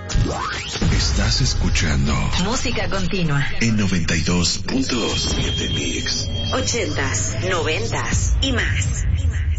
Estás escuchando Música Continua en 92.7 Mix. 80s, 90s y más.